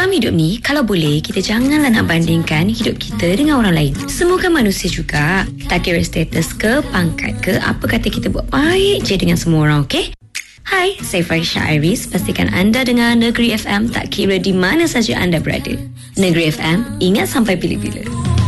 Dalam hidup ni, kalau boleh, kita janganlah nak bandingkan hidup kita dengan orang lain. Semua kan manusia juga. Tak kira status ke, pangkat ke, apa kata kita buat baik je dengan semua orang, okey? Hai, saya Farisha Iris. Pastikan anda dengar Negeri FM tak kira di mana saja anda berada. Negeri FM, ingat sampai bila-bila.